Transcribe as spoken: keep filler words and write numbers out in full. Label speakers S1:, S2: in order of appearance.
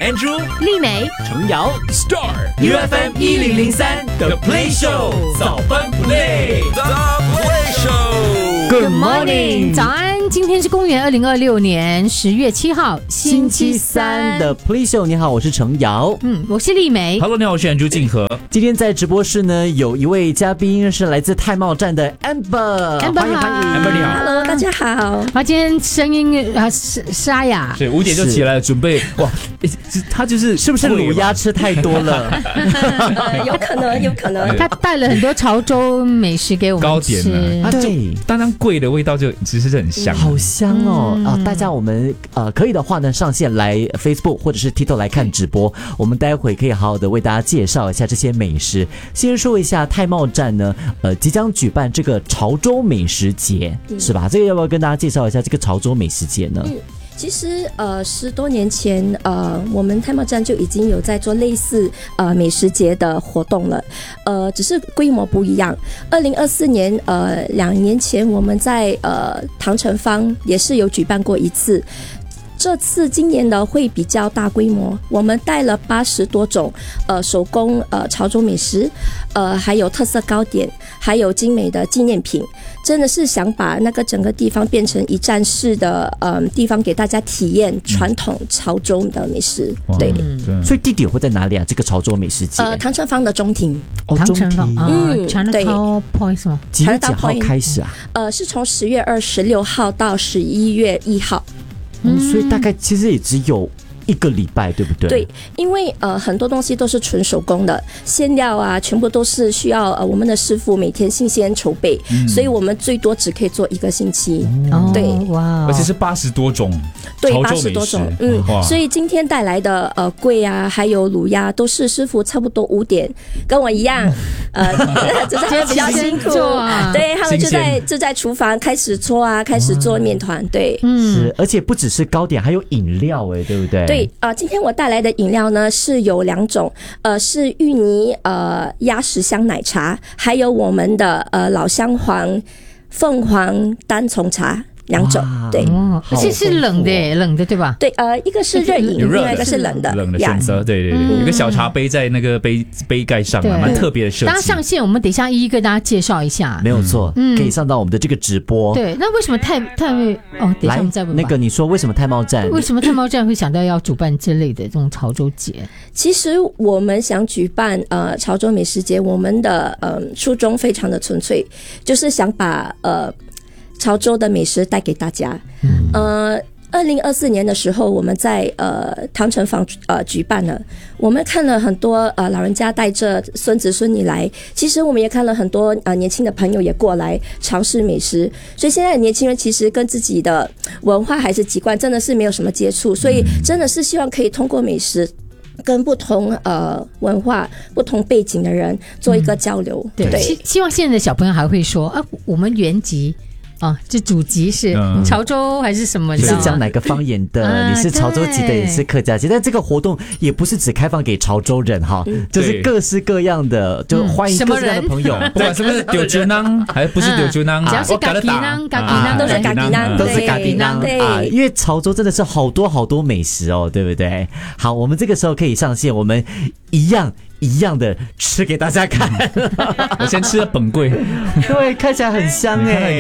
S1: Andrew、
S2: 丽美、
S1: 程瑶、Star U F M 一零零三 The Play Show 早班 Play The Play Show。Good
S2: morning， 早安！今天是公元二零二六年十月七号，星期三
S3: 的 Play Show。你好，我是程瑶。
S2: 嗯，我是丽梅。
S1: Hello， 你好，我是 Andrew 静和。
S3: 今天在直播室呢，有一位嘉宾是来自泰茂站的 Amber。Amber
S2: 欢迎欢迎
S1: ，Amber 你好
S4: ，Hello， 大家好。
S2: 他今天声音啊沙哑，
S1: 是五点就起来了，准备哇，他就是
S3: 是不是卤鸭吃太多了？
S4: 呃、有可能，有可能。
S2: 他带了很多潮州美食给我们
S1: 糕
S2: 吃，
S1: 点呢，
S3: 对，
S1: 当然贵的味道就其实是很香，
S3: 好香哦！
S2: 嗯、
S3: 啊，大家我们呃可以的话呢，上线来 Facebook 或者是 TikTok 来看直播，我们待会可以好好的为大家介绍一下这些美食。先说一下泰茂站呢，呃，即将举办这个潮州美食节，嗯、是吧？这个要不要跟大家介绍一下这个潮州美食节呢？
S4: 嗯其实，呃，十多年前，呃，我们泰茂站就已经有在做类似呃美食节的活动了，呃，只是规模不一样。二零二四年，呃，两年前我们在呃唐城坊也是有举办过一次。这次今年的会比较大规模，我们带了八十多种呃手工呃潮州美食，呃还有特色糕点，还有精美的纪念品，真的是想把那个整个地方变成一站式的呃地方，给大家体验传统潮州的美食。嗯、对，
S3: 嗯、所以地点会在哪里啊？这个潮州美食节？
S4: 呃，唐城坊的中庭。
S3: 哦，中庭。
S2: 嗯，传的超 point 是吗？
S3: 几月几号开始啊？
S4: 呃，是从十月二十六号到十一月一号。
S3: 嗯，所以大概其实也只有一个礼拜，对不对？
S4: 对，因为呃很多东西都是纯手工的，馅料啊，全部都是需要呃我们的师傅每天新鲜筹备，嗯、所以我们最多只可以做一个星期。
S2: 哦，
S4: 对，
S2: 哇，
S1: 而且是八十多种，
S4: 对，八十多种，嗯，所以今天带来的呃桂啊，还有卤鸭，都是师傅差不多五点跟我一样，呃，只是他们比较辛苦，
S2: 啊、
S4: 对他们就在就在厨房开始搓啊，开始做面团，对，
S3: 嗯，是，而且不只是糕点，还有饮料，哎，对不对？
S4: 对。对，呃，今天我带来的饮料呢是有两种，呃，是芋泥呃鸭屎香奶茶，还有我们的呃老香黄凤凰单丛茶。两种，对，
S2: 哦，而且是冷的，冷的对吧？
S4: 对，呃，一个是热饮，另外一个是冷的，
S1: 冷的选择，对对对，嗯、有个小茶杯在那个杯杯盖上啊，蛮特别的设计。
S2: 大家上线，我们等一下一一跟大家介绍一下。
S3: 没有错，嗯、可以上到我们的这个直播。
S2: 对，那为什么泰泰哦，等一下我们再问吧。
S3: 那个你说为什么泰茂站？
S2: 为什么泰茂站会想到要主办这类的这种潮州节？
S4: 其实我们想举办呃潮州美食节，我们的呃初衷非常的纯粹，就是想把呃。潮州的美食带给大家。嗯、呃，二零二四年的时候，我们在呃唐城坊呃举办了，我们看了很多呃老人家带着孙子孙女来，其实我们也看了很多呃年轻的朋友也过来尝试美食，所以现在的年轻人其实跟自己的文化还是习惯真的是没有什么接触，所以真的是希望可以通过美食。跟不同呃文化、不同背景的人做一个交流，嗯、对，
S2: 对希希望现在的小朋友还会说啊，我们原籍。啊，这祖籍是潮州还是什么？
S3: 你是讲哪个方言的？嗯、你是潮州籍的，也是客家籍。但这个活动也不是只开放给潮州人哈，嗯、就是各式各样的，就欢迎各式各样的朋友。
S1: 嗯、不管是不是丢猪囊，还是不是丢猪囊，
S2: 只要是嘎吉囊、嘎吉囊
S4: 都是嘎吉囊，
S3: 都是嘎吉囊啊！因为潮州真的是好多好多美食哦，对不对？好，我们这个时候可以上线，我们一样。一样的吃给大家看，
S1: 我先吃了本柜，
S3: 对，看起来很香哎。